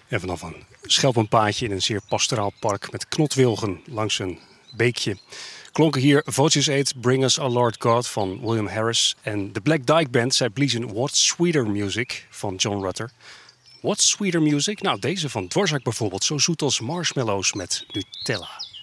En vanaf een schelpenpaadje in een zeer pastoraal park met knotwilgen langs een beekje klonken hier Voces 8, Bring Us Our Lord God van William Harris. En de Black Dyke Band, zij bliezen What's Sweeter Music van John Rutter. What's Sweeter Music? Nou, deze van Dvorak bijvoorbeeld, zo zoet als marshmallows met Nutella.